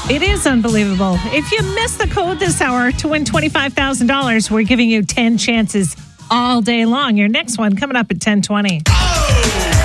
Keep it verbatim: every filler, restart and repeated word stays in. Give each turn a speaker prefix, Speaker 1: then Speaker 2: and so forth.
Speaker 1: It is unbelievable. If you miss the code this hour to win twenty-five thousand dollars, we're giving you ten chances all day long. Your next one coming up at ten twenty.